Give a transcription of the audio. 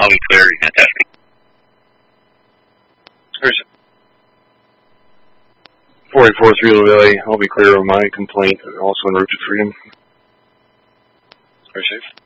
I'll be clear. Fantastic. There's 4843 Lavelle. I'll be clear on my complaint. Also in Route to Freedom. Very safe.